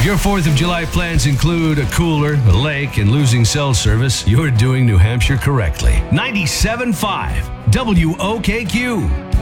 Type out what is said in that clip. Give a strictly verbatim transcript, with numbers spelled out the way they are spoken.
If your fourth of July plans include a cooler, a lake, and losing cell service, you're doing New Hampshire correctly. ninety-seven point five W O K Q.